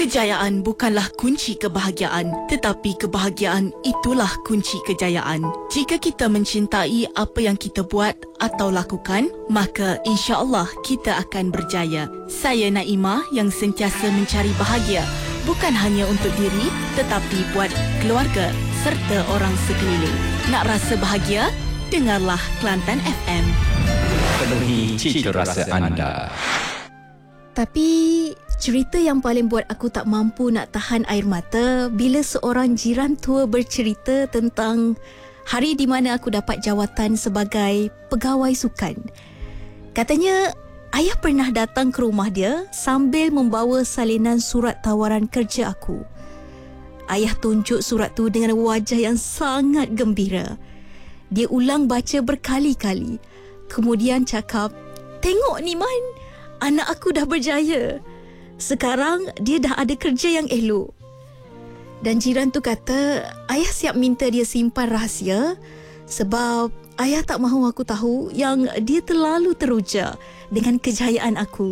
Kejayaan bukanlah kunci kebahagiaan, tetapi kebahagiaan itulah kunci kejayaan. Jika kita mencintai apa yang kita buat atau lakukan, maka insya-Allah kita akan berjaya. Saya Naimah yang sentiasa mencari bahagia, bukan hanya untuk diri, tetapi buat keluarga serta orang sekeliling. Nak rasa bahagia? Dengarlah Kelantan FM. Penuhi cita rasa anda. Tapi cerita yang paling buat aku tak mampu nak tahan air mata bila seorang jiran tua bercerita tentang hari di mana aku dapat jawatan sebagai pegawai sukan. Katanya ayah pernah datang ke rumah dia sambil membawa salinan surat tawaran kerja aku. Ayah tunjuk surat tu dengan wajah yang sangat gembira. Dia ulang baca berkali-kali. Kemudian cakap, "Tengok ni Man, anak aku dah berjaya. Sekarang dia dah ada kerja yang elok." Dan jiran tu kata, ayah siap minta dia simpan rahsia sebab ayah tak mahu aku tahu yang dia terlalu teruja dengan kejayaan aku.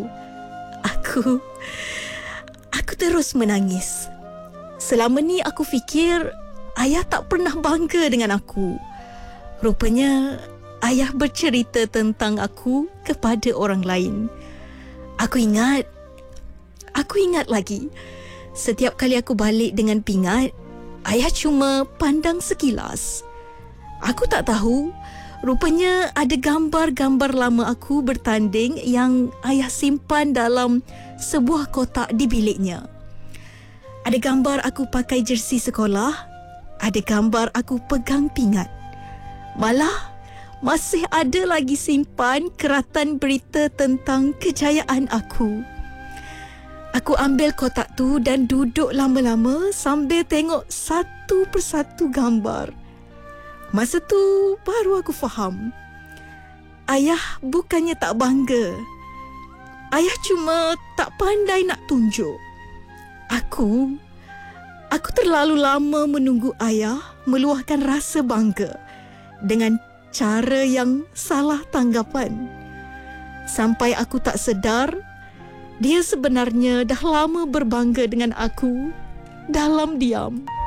Aku terus menangis. Selama ni aku fikir ayah tak pernah bangga dengan aku. Rupanya ayah bercerita tentang aku kepada orang lain. Aku ingat lagi. Setiap kali aku balik dengan pingat, ayah cuma pandang sekilas. Aku tak tahu, rupanya ada gambar-gambar lama aku bertanding yang ayah simpan dalam sebuah kotak di biliknya. Ada gambar aku pakai jersey sekolah, ada gambar aku pegang pingat. Malah masih ada lagi simpan keratan berita tentang kejayaan aku. Aku ambil kotak tu dan duduk lama-lama sambil tengok satu persatu gambar. Masa tu baru aku faham. Ayah bukannya tak bangga. Ayah cuma tak pandai nak tunjuk. Aku terlalu lama menunggu ayah meluahkan rasa bangga dengan cara yang salah tanggapan. Sampai aku tak sedar, dia sebenarnya dah lama berbangga dengan aku dalam diam.